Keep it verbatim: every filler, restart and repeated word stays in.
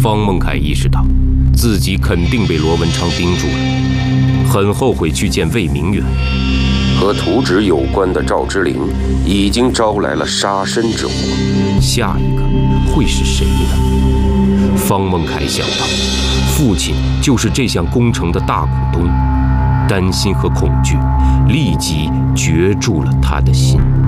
方孟凯意识到，自己肯定被罗文昌盯住了，很后悔去见魏明远。 和图纸有关的赵之灵已经招来了杀身之祸， 下一个会是谁呢？方孟凯想到，父亲就是这项工程的大股东，担心和恐惧立即攫住了他的心。